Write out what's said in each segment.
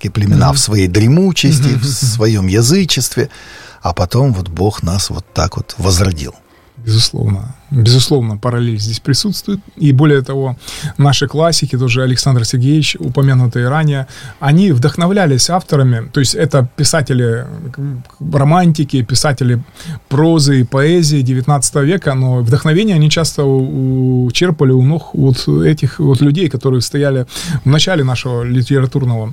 славянские племена в своей дремучести, в своем язычестве, а потом вот Бог нас вот так вот возродил. Безусловно, параллель здесь присутствует. И более того, наши классики, тоже Александр Сергеевич, упомянутые ранее, они вдохновлялись авторами, то есть это писатели романтики, писатели прозы и поэзии XIX века, но вдохновение они часто черпали у ног вот этих вот людей, которые стояли в начале нашего литературного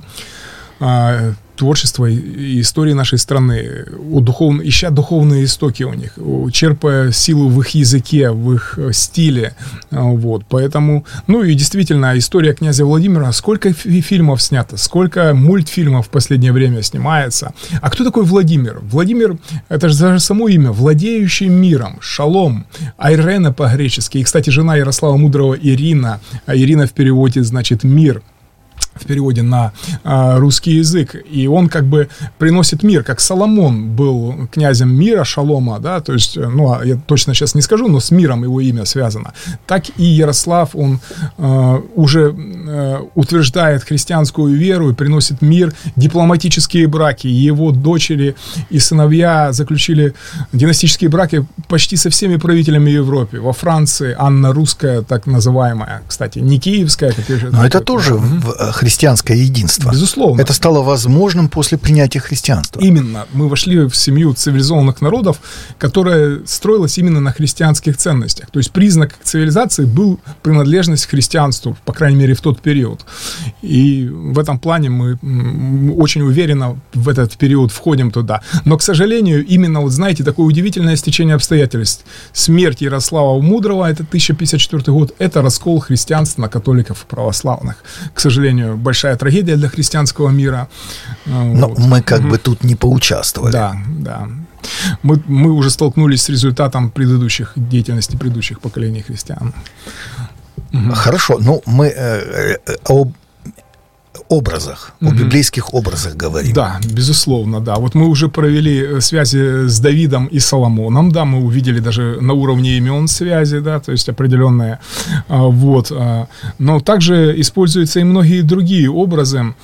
творчества и истории нашей страны, ища духовные истоки у них, черпая силу в их языке, в их стиле. Вот. Поэтому, и действительно, история князя Владимира, сколько фильмов снято, сколько мультфильмов в последнее время снимается. А кто такой Владимир? Владимир, это же даже само имя, владеющий миром, шалом, айрена по-гречески. И, кстати, жена Ярослава Мудрого Ирина, а Ирина в переводе значит «мир», в переводе на русский язык, и он как бы приносит мир, как Соломон был князем мира, шалома, да, то есть, я точно сейчас не скажу, но с миром его имя связано, так и Ярослав, он уже утверждает христианскую веру и приносит мир, дипломатические браки, его дочери и сыновья заключили династические браки почти со всеми правителями Европы, во Франции Анна Русская, так называемая, кстати, не киевская, как я. Но это тоже христианское единство. Безусловно. Это стало возможным после принятия христианства. Именно. Мы вошли в семью цивилизованных народов, которая строилась именно на христианских ценностях. То есть признак цивилизации был принадлежность к христианству, по крайней мере, в тот период. И в этом плане мы очень уверенно в этот период входим туда. Но, к сожалению, именно, вот знаете, такое удивительное стечение обстоятельств. Смерть Ярослава Мудрого, это 1054 год, это раскол христианства на католиков и православных. К сожалению, большая трагедия для христианского мира. Но вот. Мы как бы тут не поучаствовали. Да. Мы уже столкнулись с результатом деятельности предыдущих поколений христиан. Хорошо, мы об образах, о библейских образах говорим. Да, безусловно, да. Вот мы уже провели связи с Давидом и Соломоном, да, мы увидели даже на уровне имен связи, да, то есть определенные, вот. Но также используются и многие другие образы.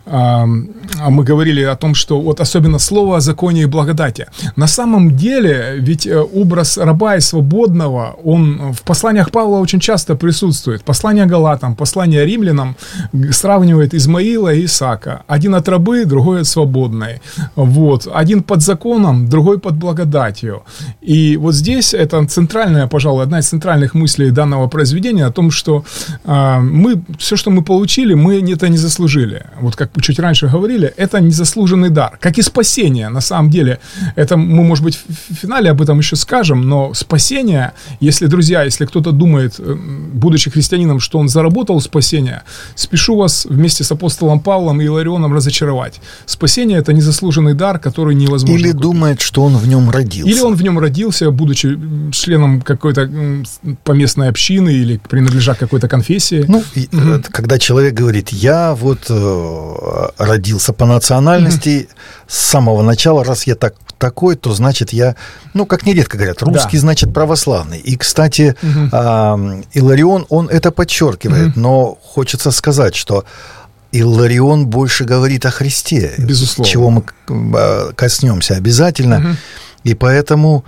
Мы говорили о том, что вот особенно слово о законе и благодати. На самом деле, ведь образ раба и свободного, он в посланиях Павла очень часто присутствует. Послание Галатам, послание Римлянам сравнивает Измаила и Исаака. Один от рабы, другой от свободной. Вот. Один под законом, другой под благодатью. И вот здесь это центральная, пожалуй, одна из центральных мыслей данного произведения о том, что все, что мы получили, мы это не заслужили. Вот как чуть раньше говорили, это незаслуженный дар. Как и спасение, на самом деле. Это мы, может быть, в финале об этом еще скажем, но спасение, если кто-то думает, будучи христианином, что он заработал спасение, спешу вас вместе с апостолом Павлом и Иларионом разочаровать. Спасение — это незаслуженный дар, который невозможно Или купить. думает, что он в нем родился. Или он в нем родился, будучи членом какой-то поместной общины или принадлежа к какой-то конфессии. Когда человек говорит, я вот родился по национальности с самого начала, раз я такой, то значит я, как нередко говорят, русский, значит православный. И, кстати, Иларион, он это подчеркивает, но хочется сказать, что Иларион больше говорит о Христе, безусловно, чего мы коснемся обязательно. И поэтому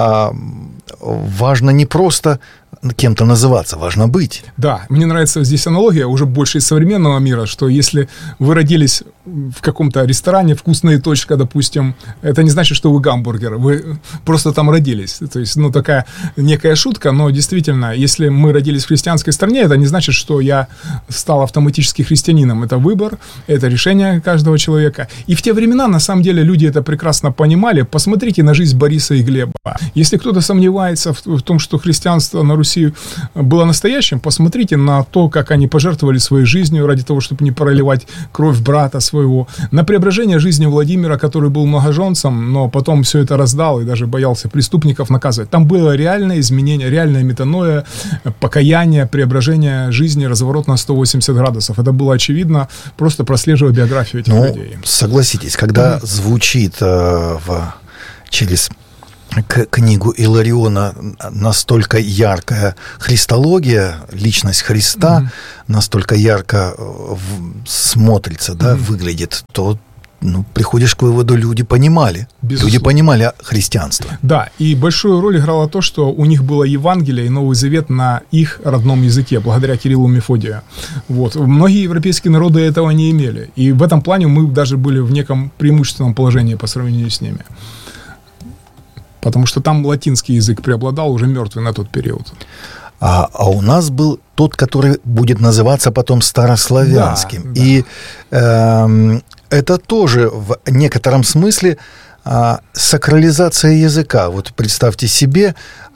важно не просто кем-то называться, важно быть. Да, мне нравится здесь аналогия, уже больше из современного мира, что если вы родились в каком-то ресторане, вкусная точка, допустим, это не значит, что вы гамбургер, вы просто там родились. То есть, такая некая шутка, но действительно, если мы родились в христианской стране, это не значит, что я стал автоматически христианином. Это выбор, это решение каждого человека. И в те времена, на самом деле, люди это прекрасно понимали. Посмотрите на жизнь Бориса и Глеба. Если кто-то сомневается в том, что христианство на Руси было настоящим, посмотрите на то, как они пожертвовали своей жизнью ради того, чтобы не проливать кровь брата своего, на преображение жизни Владимира, который был многоженцем, но потом все это раздал и даже боялся преступников наказывать. Там было реальное изменение, реальное метаноя, покаяние, преображение жизни, разворот на 180 градусов. Это было очевидно, просто прослеживая биографию этих людей. Согласитесь, когда звучит через книгу Илариона настолько яркая христология, личность Христа настолько ярко смотрится, да, выглядит, то приходишь к выводу, люди понимали христианство. Да, и большую роль играло то, что у них было Евангелие и Новый Завет на их родном языке, благодаря Кириллу и Мефодию. Вот. Многие европейские народы этого не имели. И в этом плане мы даже были в неком преимущественном положении по сравнению с ними. Потому что там латинский язык преобладал, уже мертвый на тот период. А у нас был тот, который будет называться потом старославянским. Да, и это тоже в некотором смысле сакрализация языка. Вот представьте себе,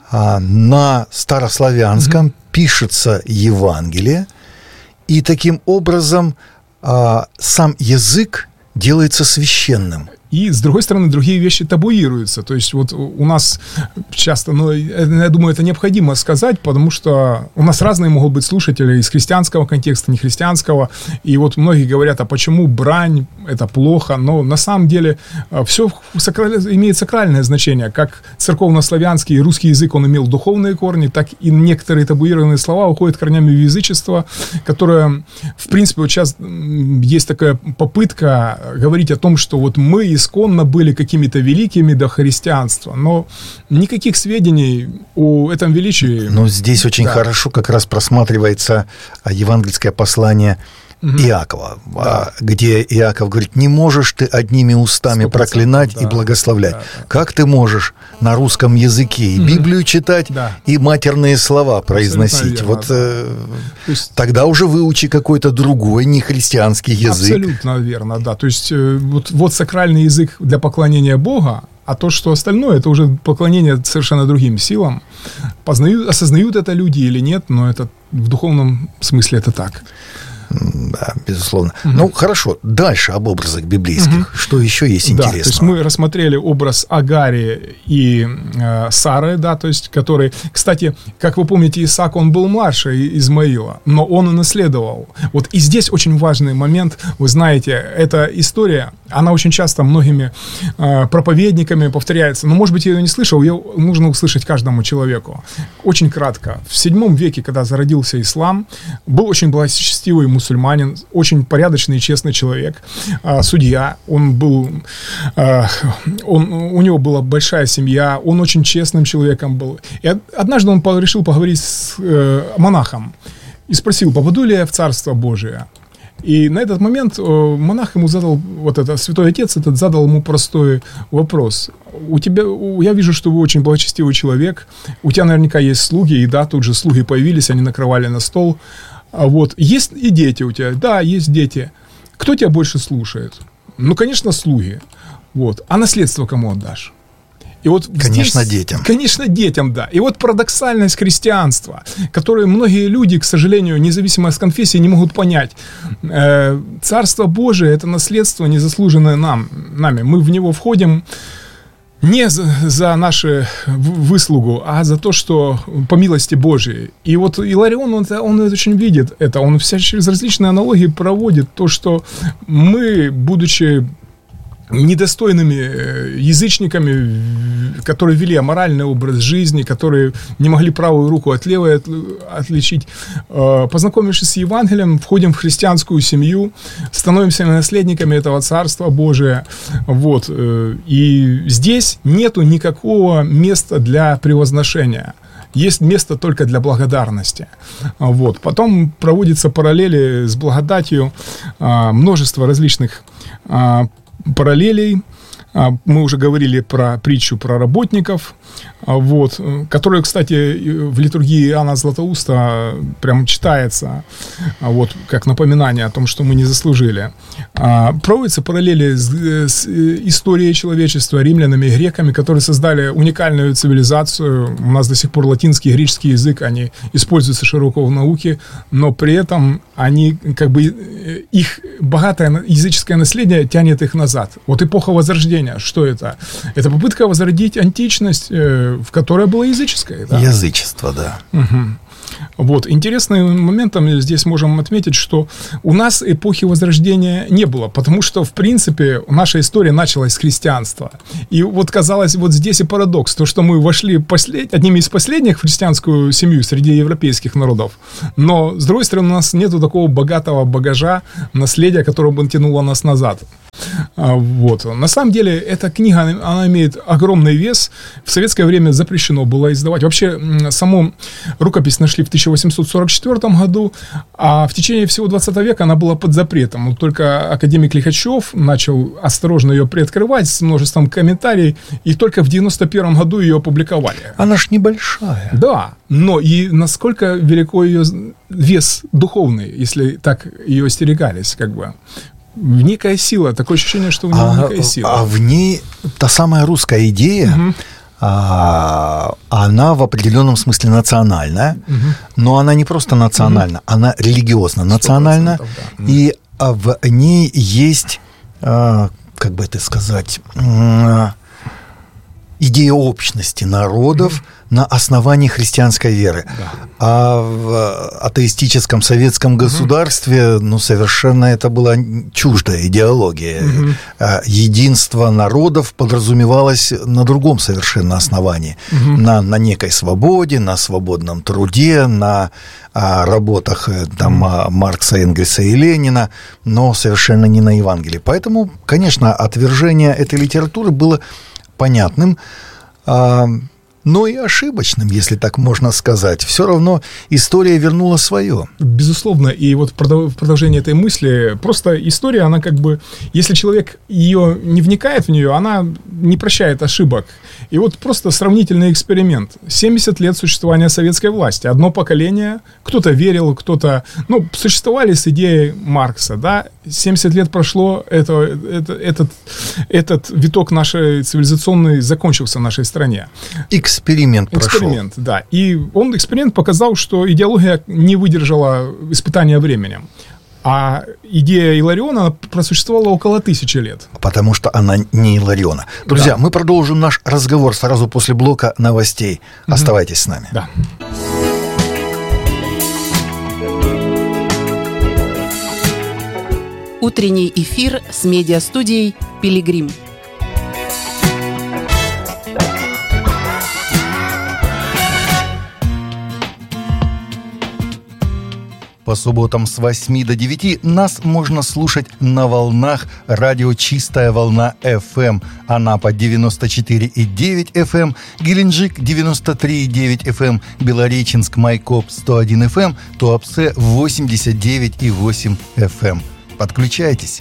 на старославянском пишется Евангелие, и таким образом сам язык делается священным. И, с другой стороны, другие вещи табуируются. То есть вот у нас часто, я думаю, это необходимо сказать, потому что у нас разные могут быть слушатели из христианского контекста, нехристианского. И вот многие говорят, а почему брань, это плохо? Но на самом деле все имеет сакральное значение. Как церковнославянский и русский язык, он имел духовные корни, так и некоторые табуированные слова уходят корнями в язычество, которое, в принципе, вот сейчас есть такая попытка говорить о том, что вот мы исконно были какими-то великими до христианства, но никаких сведений о этом величии. Но здесь очень хорошо как раз просматривается евангельское послание Иакова, где Иаков говорит, не можешь ты одними устами проклинать и благословлять. Как ты можешь на русском языке и Библию читать, и матерные слова произносить? Верно, вот тогда уже выучи какой-то другой нехристианский язык. Абсолютно верно, да. То есть вот сакральный язык для поклонения Бога, а то, что остальное, это уже поклонение совершенно другим силам. Осознают это люди или нет, но это в духовном смысле это так. Да, безусловно. Ну, хорошо, дальше об образах библейских. Что еще есть интересного? Да, то есть мы рассмотрели образ Агари и Сары, да, то есть который, кстати, как вы помните, Исаак, он был младше Измаила, но он и наследовал. Вот и здесь очень важный момент, вы знаете, эта история, она очень часто многими проповедниками повторяется, но, может быть, я ее не слышал, ее нужно услышать каждому человеку. Очень кратко. В VII веке, когда зародился ислам, был очень благочестивый мусульманин, очень порядочный и честный человек, судья, у него была большая семья, он очень честным человеком был. И однажды он решил поговорить с монахом и спросил, попаду ли я в Царство Божие? И на этот момент монах ему задал, святой отец этот задал ему простой вопрос. Я вижу, что вы очень благочестивый человек, у тебя наверняка есть слуги, и да, тут же слуги появились, они накрывали на стол. Вот. Есть и дети у тебя? Да, есть дети. Кто тебя больше слушает? Ну, конечно, слуги. Вот. А наследство кому отдашь? И вот конечно, здесь, детям. Конечно, детям, да. И вот парадоксальность христианства, которую многие люди, к сожалению, независимо от конфессии, не могут понять. Царство Божие – это наследство, незаслуженное нами. Мы в него входим не за нашу выслугу, а за то, что по милости Божией. И вот Иларион, он очень видит это. Он через различные аналогии проводит то, что мы, будучи недостойными язычниками, которые вели аморальный образ жизни, которые не могли правую руку от левой отличить, познакомившись с Евангелием, входим в христианскую семью, становимся наследниками этого Царства Божия. Вот. И здесь нету никакого места для превозношения. Есть место только для благодарности. Вот. Потом проводятся параллели с благодатью, множество различных параллелей. Мы уже говорили про притчу про работников, вот, которая, кстати, в литургии Иоанна Златоуста прям читается, вот, как напоминание о том, что мы не заслужили. Проводятся параллели с историей человечества, римлянами и греками, которые создали уникальную цивилизацию. У нас до сих пор латинский и греческий язык, они используются широко в науке, но при этом они, как бы, их богатое языческое наследие тянет их назад. Вот эпоха Возрождения. Что это? Это попытка возродить античность, в которой была языческая. Да? Язычество, да. Угу. Вот. Интересным моментом здесь можем отметить, что у нас эпохи Возрождения не было, потому что, в принципе, наша история началась с христианства. И вот, казалось, вот здесь и парадокс, то, что мы вошли одними из последних в христианскую семью среди европейских народов, но, с другой стороны, у нас нету такого богатого багажа, наследия, которое бы тянуло нас назад. Вот. На самом деле, эта книга, она имеет огромный вес. В советское время запрещено было издавать. Вообще, саму рукопись нашли в 1844 году, а в течение всего 20 века она была под запретом. Вот только академик Лихачев начал осторожно ее приоткрывать с множеством комментариев, и только в 91 году ее опубликовали. Она ж небольшая. Да, но и насколько велико ее вес духовный, если так ее остерегались, как бы. Некая сила, такое ощущение, что в ней некая сила. А в ней та самая русская идея, она в определенном смысле национальная, но она не просто национальна, она религиозно национальна, да. И в ней есть, как бы это сказать, идея общности народов на основании христианской веры. Да. А в атеистическом советском государстве, совершенно это была чуждая идеология. Единство народов подразумевалось на другом совершенно основании. На некой свободе, на свободном труде, на работах Маркса, Энгельса и Ленина, но совершенно не на Евангелии. Поэтому, конечно, отвержение этой литературы было понятным, но и ошибочным, если так можно сказать. Все равно история вернула свое. Безусловно, и вот в продолжение этой мысли, просто история, она как бы, если человек ее не вникает в нее, она не прощает ошибок. И вот просто сравнительный эксперимент. 70 лет существования советской власти. Одно поколение, кто-то верил, кто-то... существовали с идеей Маркса, да? 70 лет прошло, этот виток нашей цивилизационной закончился в нашей стране. Эксперимент прошел. Эксперимент, да. И эксперимент показал, что идеология не выдержала испытания временем. А идея Илариона просуществовала около 1000 лет. Потому что она не Илариона. Друзья, мы продолжим наш разговор сразу после блока новостей. Оставайтесь с нами. Да. Утренний эфир с медиастудией «Пилигрим». По субботам с 8 до 9 нас можно слушать на волнах радио «Чистая волна FM». Анапа 94,9 FM, Геленджик 93,9 FM, Белореченск, Майкоп 101 FM, Туапсе 89,8 FM. Подключайтесь.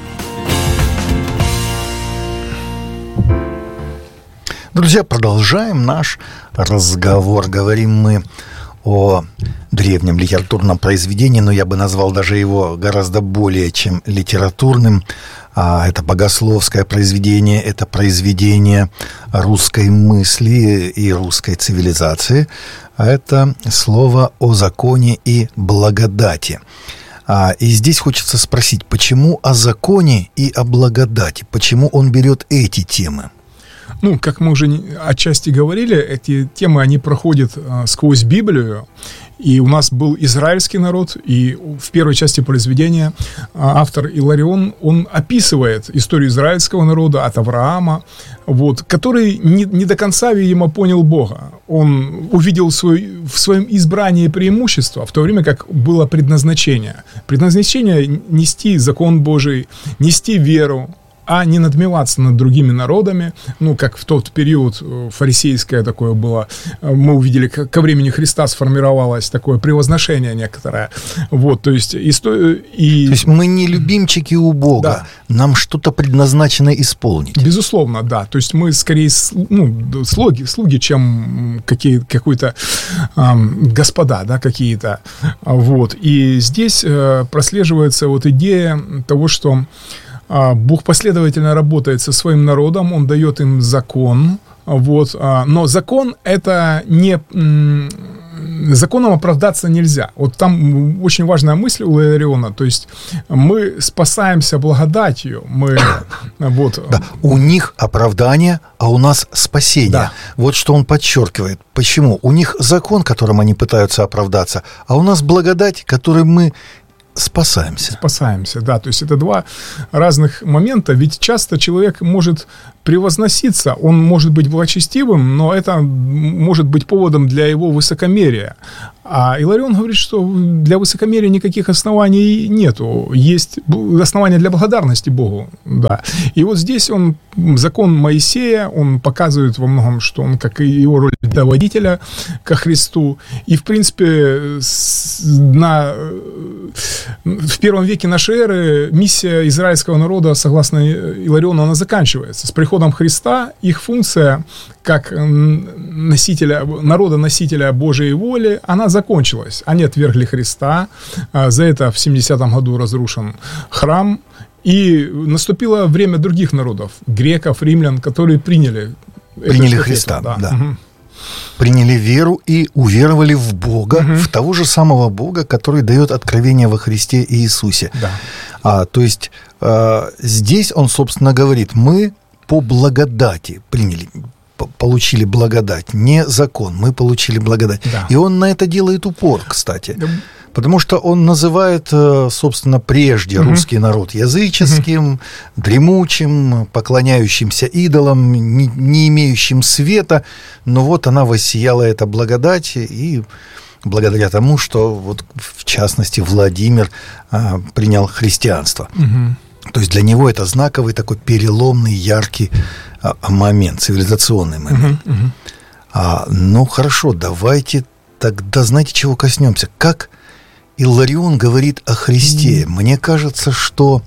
Друзья, продолжаем наш разговор. Говорим мы о древнем литературном произведении, но я бы назвал даже его гораздо более чем литературным. Это богословское произведение, это произведение русской мысли и русской цивилизации. Это слово о законе и благодати. И здесь хочется спросить, почему о законе и о благодати? Почему он берет эти темы? Как мы уже отчасти говорили, эти темы, они проходят сквозь Библию. И у нас был израильский народ, и в первой части произведения автор Иларион, он описывает историю израильского народа от Авраама, который не до конца, видимо, понял Бога. Он увидел в своем избрании преимущество, в то время как было предназначение. Предназначение — нести закон Божий, нести веру, а не надмеваться над другими народами, как в тот период фарисейское такое было, мы увидели, ко времени Христа сформировалось такое превозношение некоторое, то есть То есть мы не любимчики у Бога, да. Нам что-то предназначено исполнить. Безусловно, да, то есть мы скорее слуги, чем какие-то господа, да, какие-то, и здесь прослеживается идея того, что Бог последовательно работает со своим народом, Он дает им закон, но закон — это не законом оправдаться нельзя. Вот там очень важная мысль у Илариона, то есть мы спасаемся благодатью, мы вот... Да, у них оправдание, а у нас спасение. Да. Вот что он подчеркивает. Почему? У них закон, которым они пытаются оправдаться, а у нас благодать, которой мы спасаемся. Спасаемся, да. То есть это два разных момента. Ведь часто человек может превозноситься, он может быть благочестивым, но это может быть поводом для его высокомерия. А Иларион говорит, что для высокомерия никаких оснований нету. Есть основания для благодарности Богу. Да. И вот здесь закон Моисея, он показывает во многом, что он, как и его роль доводителя ко Христу. И, в принципе, в первом веке нашей эры миссия израильского народа, согласно Илариону, она заканчивается. С приходом Христа их функция как народа-носителя Божией воли, она закончилась. Они отвергли Христа. За это в 70-м году разрушен храм. И наступило время других народов, греков, римлян, которые приняли Христа. Да. Угу. Приняли веру и уверовали в Бога, в того же самого Бога, который дает откровение во Христе Иисусе. Да. То есть здесь он, собственно, говорит, мы по благодати получили благодать, не закон, мы получили благодать. Да. И он на это делает упор, кстати. Да. Потому что он называет, собственно, прежде русский народ языческим, дремучим, поклоняющимся идолам, не имеющим света. Но вот она воссияла, эта благодать, и благодаря тому, что, вот, в частности, Владимир принял христианство. То есть для него это знаковый такой переломный, яркий момент, цивилизационный момент. Ну, хорошо, давайте тогда, знаете, чего коснемся? Как Иларион говорит о Христе. Мне кажется, что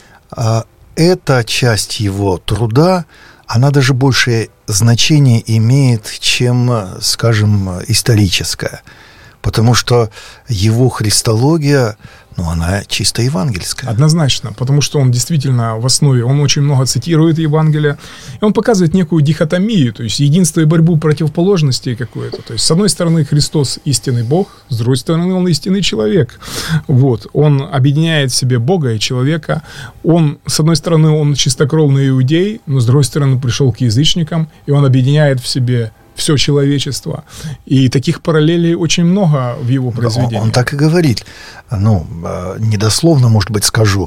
эта часть его труда, она даже большее значение имеет, чем, скажем, историческая. Потому что его христология, она чисто евангельская. Однозначно, потому что он действительно в основе, он очень много цитирует Евангелие, и он показывает некую дихотомию, то есть единство и борьбу противоположностей какое-то. То есть, с одной стороны, Христос истинный Бог, с другой стороны, он истинный человек. Вот. Он объединяет в себе Бога и человека. Он, с одной стороны, он чистокровный иудей, но с другой стороны, пришел к язычникам, и он объединяет в себе все человечество. И таких параллелей очень много в его произведениях. Он так и говорит. Недословно, может быть, скажу.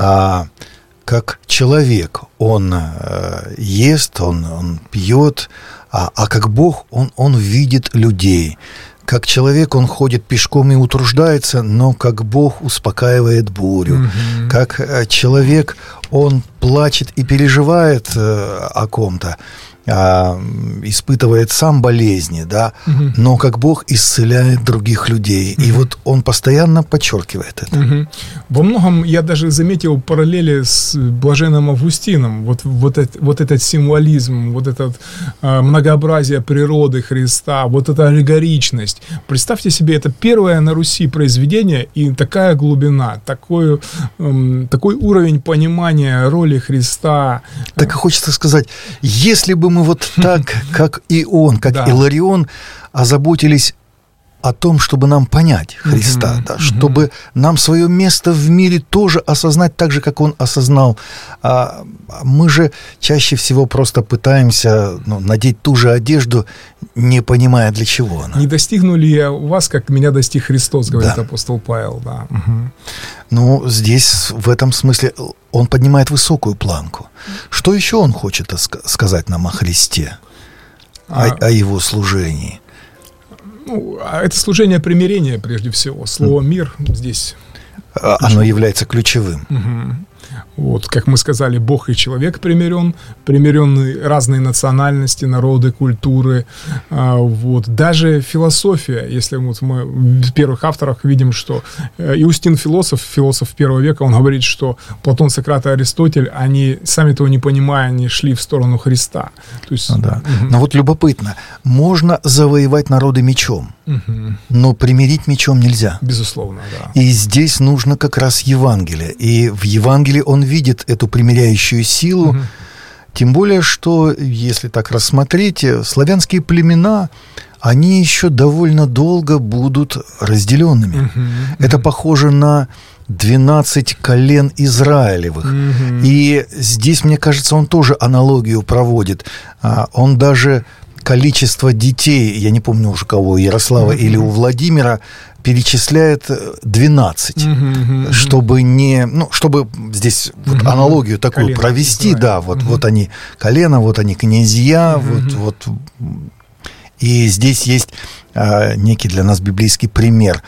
Как человек, он ест, он пьет, а как Бог, он видит людей. Как человек, он ходит пешком и утруждается, но как Бог успокаивает бурю. Как человек, он плачет и переживает о ком-то, испытывает сам болезни, да, но как Бог исцеляет других людей. И вот он постоянно подчеркивает это. Во многом я даже заметил параллели с блаженным Августином. Вот этот символизм, вот это многообразие природы Христа, вот эта аллегоричность. Представьте себе, это первое на Руси произведение, и такая глубина, такой уровень понимания роли Христа. Так и хочется сказать, если бы мы вот так, как и он, как Иларион, озаботились о том, чтобы нам понять Христа, чтобы нам свое место в мире тоже осознать так же, как он осознал. Мы же чаще всего просто пытаемся надеть ту же одежду, не понимая, для чего она. Не достигну ли я вас, как меня достиг Христос, говорит апостол Павел. Да. Здесь в этом смысле он поднимает высокую планку. Что еще он хочет сказать нам о Христе, о его служении? Это служение примирения, прежде всего. Слово «мир» здесь... Оно является ключевым. Вот, как мы сказали, Бог и человек примирены разные национальности, народы, культуры. Вот. Даже философия, если вот мы в первых авторах видим, что Иустин философ первого века, он говорит, что Платон, Сократ и Аристотель, они, сами того не понимая, они шли в сторону Христа. То есть, Но вот любопытно, можно завоевать народы мечом, но примирить мечом нельзя. Безусловно, да. И здесь нужно как раз Евангелие. И в Евангелии он видит эту примиряющую силу, тем более, что, если так рассмотреть, славянские племена, они еще довольно долго будут разделенными. Это похоже на 12 колен Израилевых. И здесь, мне кажется, он тоже аналогию проводит. Он даже количество детей, я не помню уже кого, у Ярослава или у Владимира, перечисляет 12, чтобы чтобы здесь вот аналогию такую колено провести, да, вот они колено, вот они князья, вот. И здесь есть некий для нас библейский пример.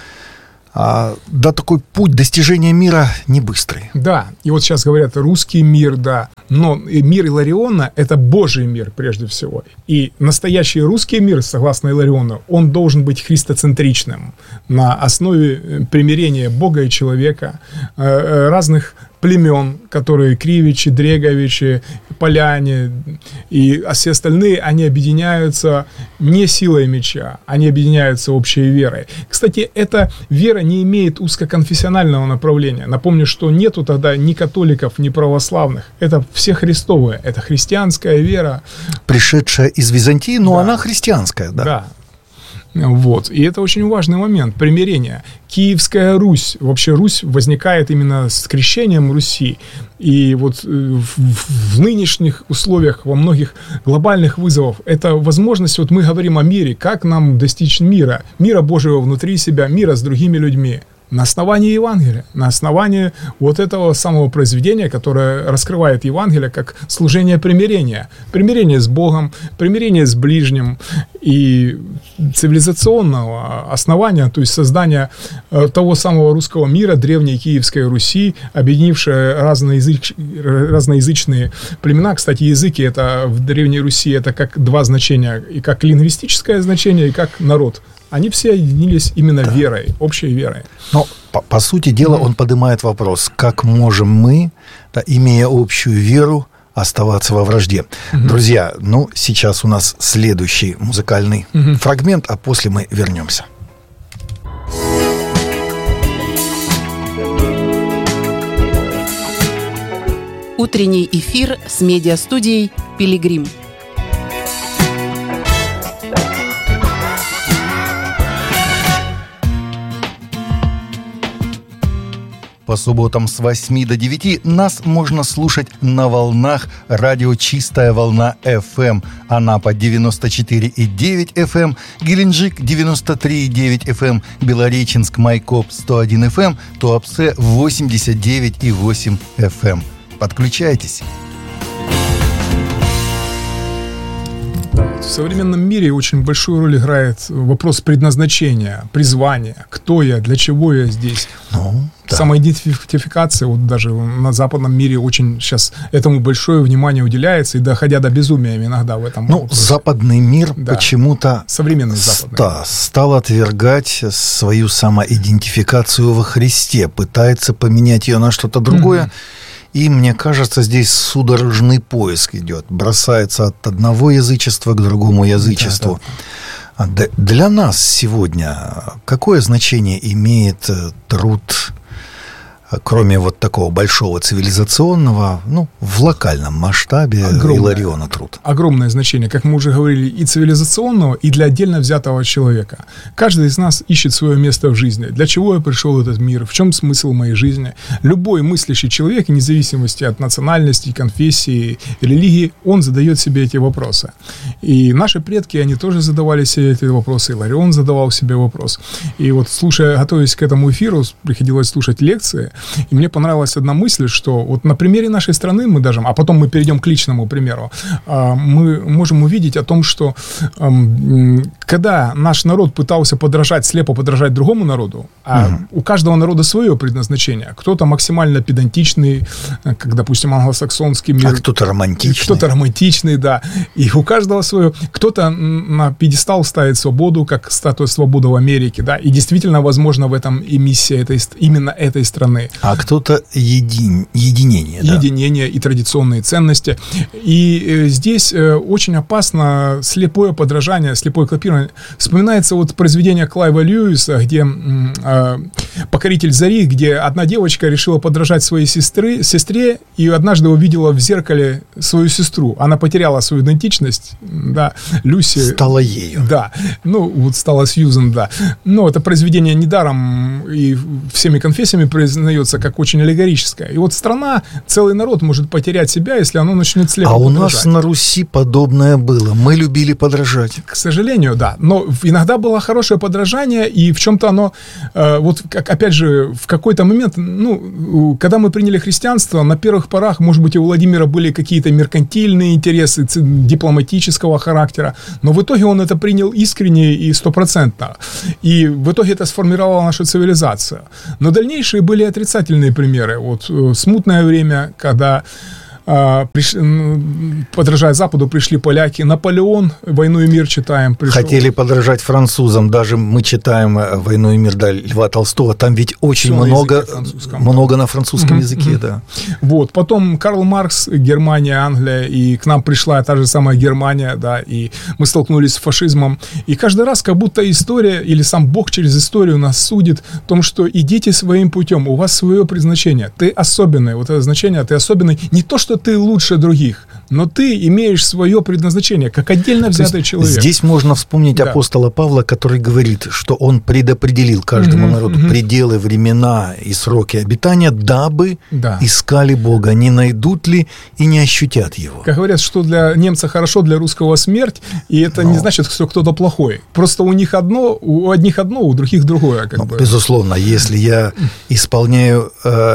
Да, такой путь достижения мира не быстрый. Да, и вот сейчас говорят русский мир, да, но мир Илариона – это Божий мир прежде всего. И настоящий русский мир, согласно Илариону, он должен быть христоцентричным, на основе примирения Бога и человека, разных племен, которые Кривичи, Дреговичи, Поляне и все остальные, они объединяются не силой меча, они объединяются общей верой. Кстати, эта вера не имеет узкоконфессионального направления. Напомню, что нету тогда ни католиков, ни православных. Это все христовые, это христианская вера. Пришедшая из Византии, но да. Она христианская, да. Да. Вот. И это очень важный момент, примирение. Киевская Русь, вообще Русь возникает именно с крещением Руси. И вот в нынешних условиях, во многих глобальных вызовов, это возможность, вот мы говорим о мире, как нам достичь мира Божьего внутри себя, мира с другими людьми. На основании Евангелия, на основании вот этого самого произведения, которое раскрывает Евангелие как служение примирения. Примирение с Богом, примирение с ближним и цивилизационного основания, то есть создания того самого русского мира, древней Киевской Руси, объединившая разноязычные племена. Кстати, языки это в Древней Руси это как два значения, и как лингвистическое значение, и как народ. Они все объединились именно верой, общей верой. Но, по сути дела, он поднимает вопрос, как можем мы, да, имея общую веру, оставаться во вражде. Друзья, сейчас у нас следующий музыкальный фрагмент, а после мы вернемся. Утренний эфир с медиастудией «Пилигрим». По субботам с 8 до 9 нас можно слушать на волнах радио «Чистая волна FM». Анапа 94,9 FM, Геленджик 93,9 FM, Белореченск, Майкоп 101 FM, Туапсе 89,8 FM. Подключайтесь. В современном мире очень большую роль играет вопрос предназначения, призвания. Кто я, для чего я здесь? Да. Самоидентификация, вот даже на западном мире очень сейчас этому большое внимание уделяется, и доходя до безумия иногда в этом. Западный мир почему-то современный западный стал отвергать свою самоидентификацию во Христе, пытается поменять ее на что-то другое. И, мне кажется, здесь судорожный поиск идет. Бросается от одного язычества к другому язычеству. Да. Для нас сегодня какое значение имеет труд, кроме вот такого большого цивилизационного, в локальном масштабе Илариона труд? Огромное значение, как мы уже говорили, и цивилизационного, и для отдельно взятого человека. Каждый из нас ищет свое место в жизни. Для чего я пришел в этот мир? В чем смысл моей жизни? Любой мыслящий человек, вне зависимости от национальности, конфессии, религии, он задает себе эти вопросы. И наши предки, они тоже задавали себе эти вопросы. Иларион задавал себе вопрос. И вот, готовясь к этому эфиру, приходилось слушать лекции. И мне понравилась одна мысль, что вот на примере нашей страны мы даже, а потом мы перейдем к личному примеру, мы можем увидеть о том, что когда наш народ пытался слепо подражать другому народу, у каждого народа свое предназначение. Кто-то максимально педантичный, как, допустим, англосаксонский мир. А кто-то романтичный. Кто-то романтичный, да. И у каждого свое. Кто-то на пьедестал ставит свободу, как статуя свободы в Америке, да. И действительно, возможно, в этом и миссия именно этой страны. А кто-то единение. Единение и традиционные ценности. И здесь очень опасно слепое подражание, слепое копирование. Вспоминается вот произведение Клайва Льюиса, где «Покоритель зари», где одна девочка решила подражать своей сестре и однажды увидела в зеркале свою сестру. Она потеряла свою идентичность, да, Люси. Стала ею. Да, ну, вот стала Сьюзен, да. Но это произведение недаром и всеми конфессиями признается как очень аллегорическое. И вот страна, целый народ может потерять себя, если оно начнет слепо подражать. А у нас на Руси подобное было. Мы любили подражать. К сожалению, да. Но иногда было хорошее подражание, и в чем-то оно, вот опять же, в какой-то момент, ну, когда мы приняли христианство, на первых порах, может быть, у Владимира были какие-то меркантильные интересы дипломатического характера, но в итоге он это принял искренне и стопроцентно. И в итоге это сформировало нашу цивилизацию. Но дальнейшие были отрицательные примеры. Вот смутное время, когда подражая Западу, пришли поляки. Наполеон, «Войну и мир» читаем. Пришел. Хотели подражать французам. Даже мы читаем «Войну и мир» Льва Толстого. Там ведь очень много на французском языке. Да. Вот. Потом Карл Маркс, Германия, Англия. И к нам пришла та же самая Германия. Да, и мы столкнулись с фашизмом. И каждый раз как будто история или сам Бог через историю нас судит в том, что идите своим путем. У вас свое предназначение. Ты особенный. Вот это значение, ты особенный. Не то, что ты лучше других, но ты имеешь свое предназначение, как отдельно взятый человек. Здесь можно вспомнить апостола Павла, который говорит, что он предопределил каждому народу пределы, времена и сроки обитания, дабы искали Бога, не найдут ли и не ощутят Его. Как говорят, что для немца хорошо, для русского смерть, и это не значит, что кто-то плохой. Просто у них одно, у одних одно, у других другое. Как бы. Безусловно, если я исполняю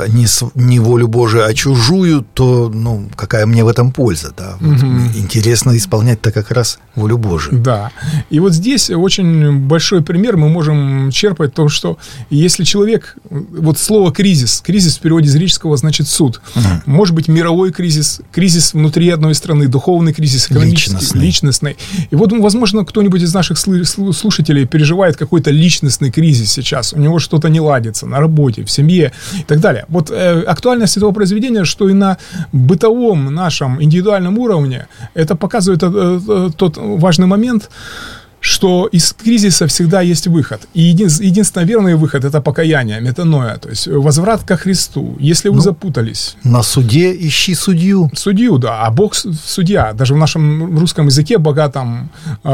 не волю Божию, а чужую, то какая мне в этом польза? Да? Вот интересно исполнять-то как раз волю Божию. Да. И вот здесь очень большой пример мы можем черпать в том, что если человек, вот слово кризис в переводе с греческого значит суд, может быть мировой кризис внутри одной страны, духовный кризис, экономический, личностный. И вот, возможно, кто-нибудь из наших слушателей переживает какой-то личностный кризис сейчас, у него что-то не ладится на работе, в семье и так далее. Вот актуальность этого произведения, что и на бытовом нашем индивидуальном уровне, это показывает тот важный момент, что из кризиса всегда есть выход. И единственный верный выход – это покаяние, метаноя, то есть возврат ко Христу. Если вы запутались. На суде ищи судью. Судью, да, а Бог судья. Даже в нашем русском языке богатом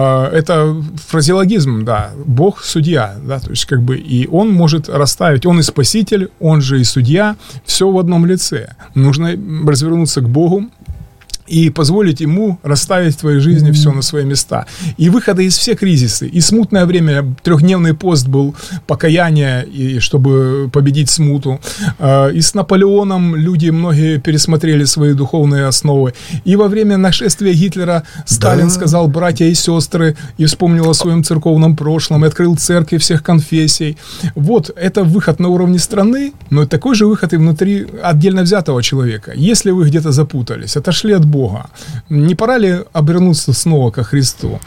это фразеологизм, да, Бог судья, да, то есть как бы и Он может расставить, Он и спаситель, Он же и судья, все в одном лице. Нужно развернуться к Богу и позволить Ему расставить в твоей жизни все на свои места. И выходы из всех кризисов. И смутное время, 3-дневный пост был, покаяние, и чтобы победить смуту. И с Наполеоном люди многие пересмотрели свои духовные основы. И во время нашествия Гитлера Сталин сказал: братья и сестры, и вспомнил о своем церковном прошлом, и открыл церкви всех конфессий. Вот, это выход на уровне страны, но такой же выход и внутри отдельно взятого человека. Если вы где-то запутались, отошли от Бога, не пора ли обернуться снова ко Христу?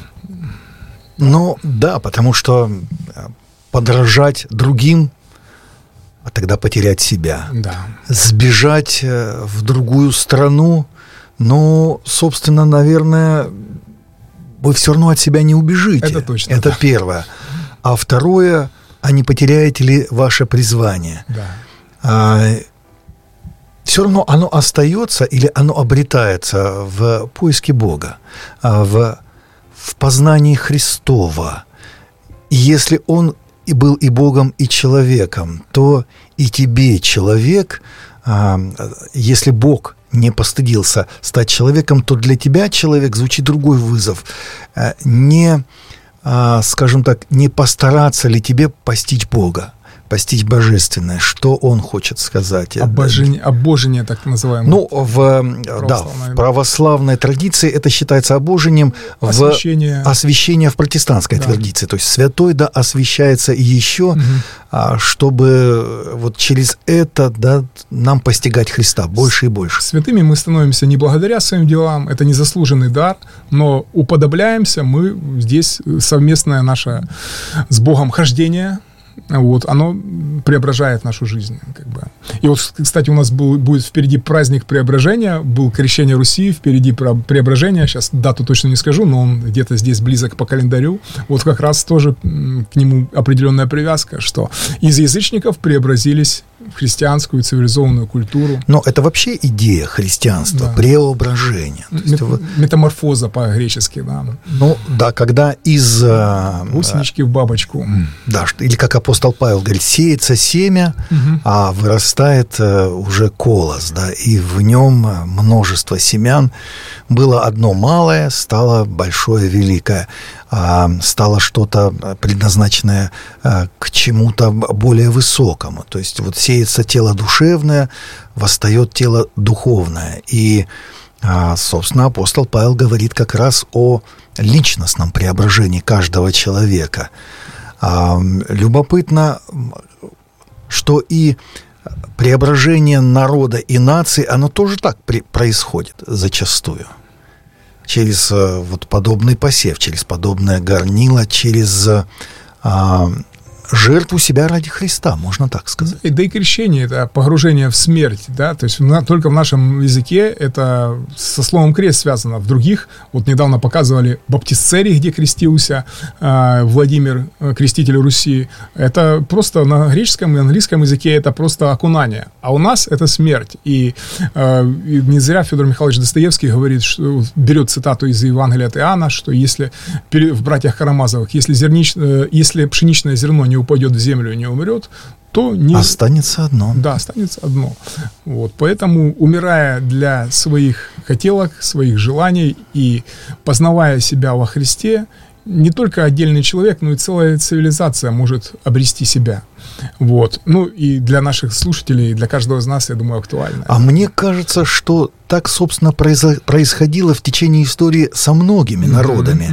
Ну, да, потому что подражать другим, а тогда потерять себя. Да. Сбежать в другую страну, собственно, наверное, вы все равно от себя не убежите. Это точно. Это первое. А второе, а не потеряете ли ваше призвание? Да. Все равно оно остается или оно обретается в поиске Бога, в познании Христова. И если Он и был и Богом, и человеком, то и тебе, человек, если Бог не постыдился стать человеком, то для тебя, человек, звучит другой вызов. Скажем так, не постараться ли тебе постичь Бога, постичь божественное, что Он хочет сказать. Обожение, так называемое. В православной традиции это считается обожением, освящение в протестантской традиции. То есть святой, освящается еще, чтобы вот через это нам постигать Христа больше и больше. Святыми мы становимся не благодаря своим делам, это незаслуженный дар, но уподобляемся мы здесь, совместное наше с Богом хождение, вот, оно преображает нашу жизнь, как бы. И вот, кстати, у нас будет впереди праздник преображения, был крещение Руси, впереди преображение, сейчас дату точно не скажу, но он где-то здесь близок по календарю. Вот как раз тоже к нему определенная привязка, что из язычников преобразились в христианскую цивилизованную культуру. Но это вообще идея христианства, да. Преображение. Метаморфоза по-гречески, да. Ну, да, когда из... гусенички в бабочку. Да, или как апостол Павел говорит, сеется семя, а вырастает уже колос, да, и в нем множество семян. Было одно малое, стало большое, великое. Стало что-то предназначенное к чему-то более высокому. То есть вот сеется тело душевное, восстает тело духовное. И, собственно, апостол Павел говорит как раз о личностном преображении каждого человека. Любопытно, что и преображение народа и нации, оно тоже так происходит зачастую. Через вот подобный посев, через подобное горнило, через жертву себя ради Христа, можно так сказать. Да и крещение — это погружение в смерть, да, то есть только в нашем языке это со словом крест связано. В других, вот недавно показывали баптисцерий, где крестился Владимир, креститель Руси. Это просто на греческом и английском языке это просто окунание, а у нас это смерть. И не зря Федор Михайлович Достоевский говорит, что берет цитату из Евангелия от Иоанна, что если в «Братьях Карамазовых», если пшеничное зерно не упадет в землю и не умрет, то не... Останется одно. Да, останется одно. Вот. Поэтому, умирая для своих хотелок, своих желаний и познавая себя во Христе, не только отдельный человек, но и целая цивилизация может обрести себя. Вот. Ну и для наших слушателей, для каждого из нас, я думаю, актуально. А мне кажется, что так, собственно, происходило в течение истории со многими народами.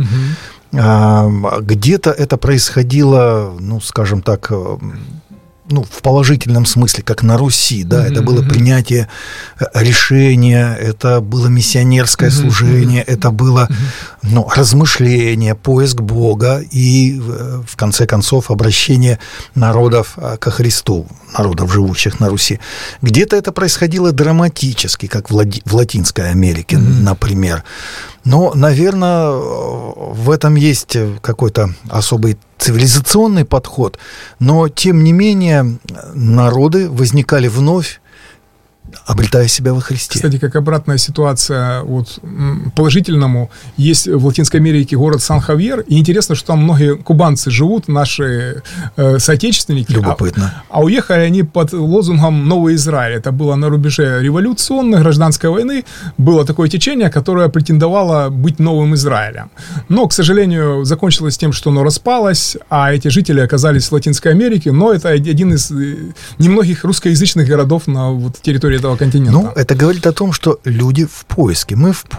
Где-то это происходило, ну, скажем так, ну, в положительном смысле, как на Руси, да, это было принятие решения, это было миссионерское служение, это было, ну, размышление, поиск Бога и, в конце концов, обращение народов ко Христу, народов, живущих на Руси. Где-то это происходило драматически, как в Латинской Америке, например. Но, наверное, в этом есть какой-то особый цивилизационный подход, но, тем не менее, народы возникали вновь, обретая себя во Христе. Кстати, как обратная ситуация вот, положительному, есть в Латинской Америке город Сан-Хавьер, и интересно, что там многие кубанцы живут, наши соотечественники. Любопытно. А уехали они под лозунгом «Новый Израиль». Это было на рубеже революционной, гражданской войны. Было такое течение, которое претендовало быть новым Израилем. Но, к сожалению, закончилось тем, что оно распалось, а эти жители оказались в Латинской Америке. Но это один из немногих русскоязычных городов на вот, территории этого континента. Ну, это говорит о том, что люди в поиске, мы в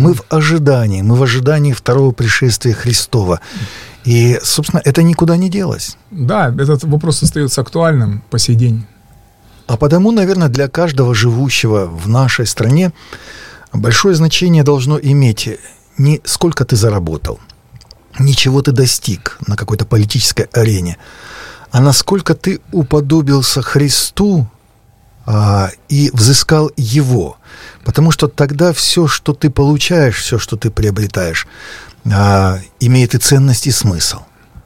ожидании второго пришествия Христова. И, собственно, это никуда не делось. Да, этот вопрос остается актуальным по сей день. А потому, наверное, для каждого живущего в нашей стране большое значение должно иметь не сколько ты заработал, не чего ты достиг на какой-то политической арене, а насколько ты уподобился Христу и взыскал Его. Потому что тогда все, что ты получаешь, все, что ты приобретаешь, имеет и ценность, и смысл.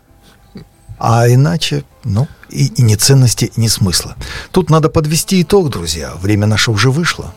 А иначе, ну, и ни ценности, ни смысла. Тут надо подвести итог, друзья. Время наше уже вышло.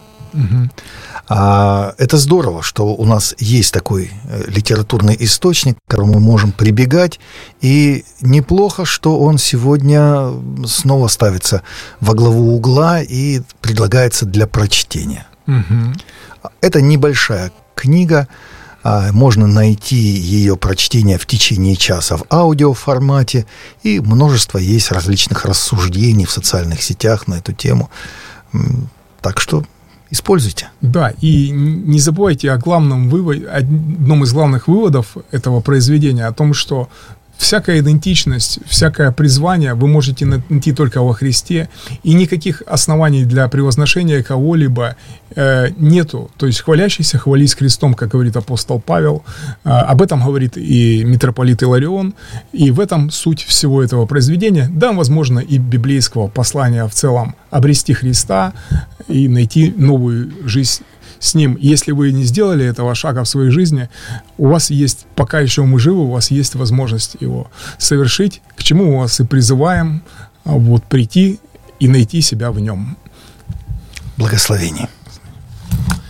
Это здорово, что у нас есть такой литературный источник, к которому мы можем прибегать, и неплохо, что он сегодня снова ставится во главу угла и предлагается для прочтения. Это небольшая книга, можно найти ее прочтение в течение часа в аудиоформате, и множество есть различных рассуждений в социальных сетях на эту тему. Так что используйте. Да, и не забывайте о главном одном из главных выводов этого произведения, о том, что всякая идентичность, всякое призвание вы можете найти только во Христе, и никаких оснований для превозношения кого-либо нету. То есть хвалящийся хвались крестом, как говорит апостол Павел, об этом говорит и митрополит Иларион, и в этом суть всего этого произведения, да, возможно, и библейского послания в целом, обрести Христа и найти новую жизнь с Ним. Если вы не сделали этого шага в своей жизни, у вас есть, пока еще мы живы, у вас есть возможность его совершить, к чему мы вас и призываем прийти и найти себя в Нем. Благословение.